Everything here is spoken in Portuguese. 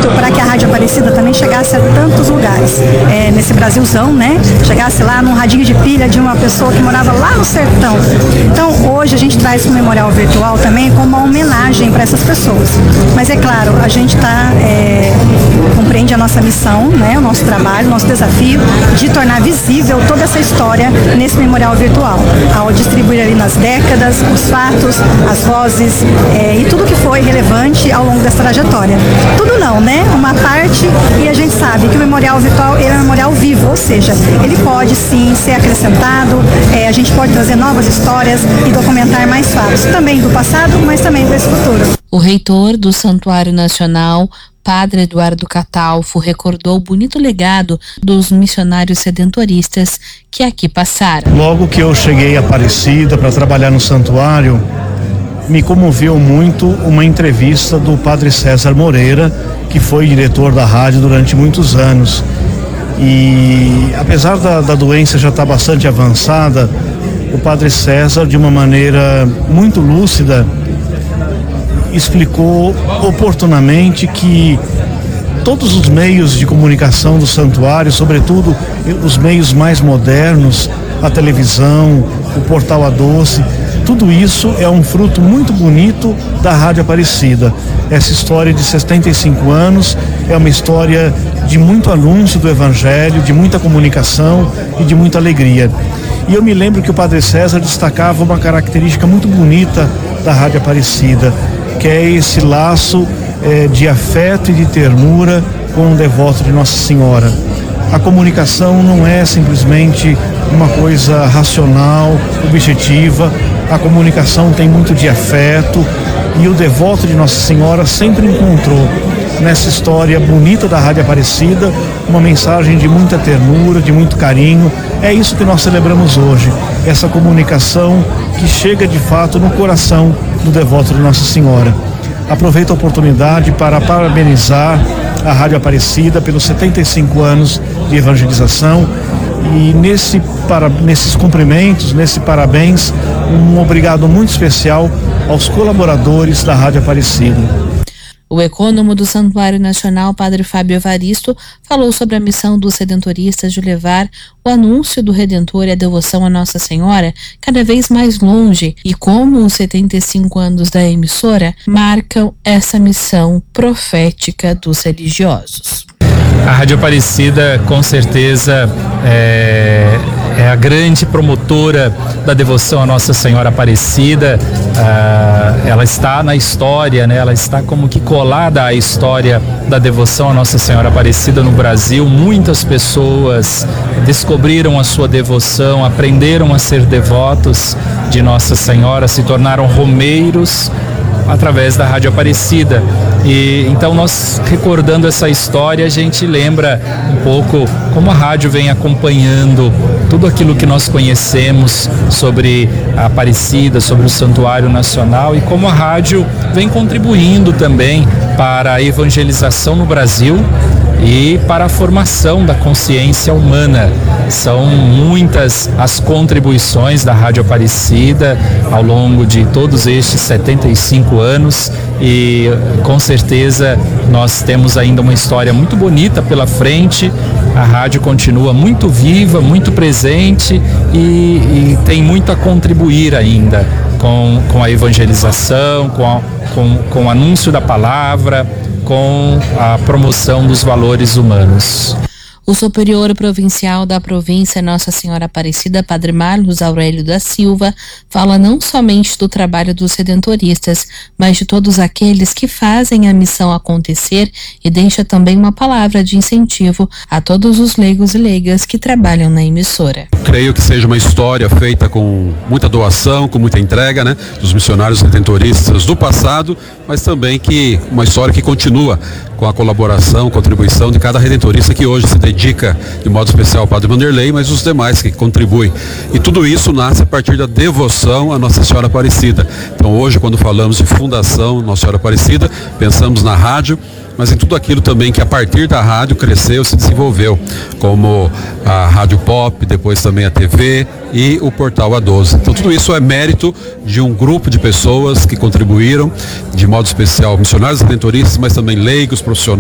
muito para que a Rádio Aparecida também chegasse a tantos lugares, nesse Brasilzão, né? Chegasse lá num radinho de pilha de uma pessoa que morava lá no sertão. Então, hoje a gente traz o memorial virtual também como uma homenagem para essas pessoas. Mas é claro, a gente compreende a nossa missão, né? O nosso trabalho, o nosso desafio de tornar visível toda essa história nesse memorial virtual, ao distribuir ali nas décadas os fatos, as vozes e tudo que foi relevante ao longo dessa trajetória. Tudo não, né? Uma parte, e a gente sabe que o memorial virtual ele é um memorial vivo, ou seja, ele pode sim ser acrescentado, a gente pode trazer novas histórias e documentar mais fatos, também do passado, mas também desse futuro. O reitor do Santuário Nacional, Padre Eduardo Catalfo, recordou o bonito legado dos missionários redentoristas que aqui passaram. Logo que eu cheguei a Aparecida para trabalhar no santuário, me comoveu muito uma entrevista do Padre César Moreira, que foi diretor da rádio durante muitos anos. E apesar da doença já estar bastante avançada, o Padre César, de uma maneira muito lúcida, explicou oportunamente que todos os meios de comunicação do santuário, sobretudo os meios mais modernos, a televisão, o portal A12, tudo isso é um fruto muito bonito da Rádio Aparecida. Essa história de 75 anos é uma história de muito anúncio do Evangelho, de muita comunicação e de muita alegria. E eu me lembro que o Padre César destacava uma característica muito bonita da Rádio Aparecida, que é esse laço de afeto e de ternura com o devoto de Nossa Senhora. A comunicação não é simplesmente uma coisa racional, objetiva. A comunicação tem muito de afeto e o devoto de Nossa Senhora sempre encontrou nessa história bonita da Rádio Aparecida uma mensagem de muita ternura, de muito carinho. É isso que nós celebramos hoje, essa comunicação que chega de fato no coração do devoto de Nossa Senhora. Aproveito a oportunidade para parabenizar a Rádio Aparecida pelos 75 anos de evangelização e nesses cumprimentos, nesse parabéns, um obrigado muito especial aos colaboradores da Rádio Aparecida. O ecônomo do Santuário Nacional, Padre Fábio Evaristo, falou sobre a missão dos redentoristas de levar o anúncio do Redentor e a devoção a Nossa Senhora cada vez mais longe e como os 75 anos da emissora marcam essa missão profética dos religiosos. A Rádio Aparecida, com certeza, é a grande promotora da devoção a Nossa Senhora Aparecida. Ela está na história, né? Ela está como que colada à história da devoção a Nossa Senhora Aparecida no Brasil. Muitas pessoas descobriram a sua devoção, aprenderam a ser devotos de Nossa Senhora, se tornaram romeiros através da Rádio Aparecida. E então nós, recordando essa história, a gente lembra um pouco como a rádio vem acompanhando tudo aquilo que nós conhecemos sobre a Aparecida, sobre o Santuário Nacional e como a rádio vem contribuindo também para a evangelização no Brasil e para a formação da consciência humana. São muitas as contribuições da Rádio Aparecida ao longo de todos estes 75 anos e com certeza nós temos ainda uma história muito bonita pela frente. A rádio continua muito viva, muito presente e tem muito a contribuir ainda com a evangelização, com o anúncio da palavra, com a promoção dos valores humanos. O superior provincial da província Nossa Senhora Aparecida, Padre Marlos Aurélio da Silva, fala não somente do trabalho dos redentoristas, mas de todos aqueles que fazem a missão acontecer e deixa também uma palavra de incentivo a todos os leigos e leigas que trabalham na emissora. Creio que seja uma história feita com muita doação, com muita entrega, né, dos missionários redentoristas do passado, mas também que uma história que continua com a colaboração, contribuição de cada redentorista que hoje se dedica, de modo especial ao Padre Vanderlei, mas os demais que contribuem. E tudo isso nasce a partir da devoção a Nossa Senhora Aparecida. Então hoje, quando falamos de Fundação Nossa Senhora Aparecida, pensamos na rádio, mas em tudo aquilo também que a partir da rádio cresceu, se desenvolveu, como a Rádio Pop, depois também a TV e o portal A12. Então tudo isso é mérito de um grupo de pessoas que contribuíram, de modo especial missionários redentoristas, mas também leigos, profissionais,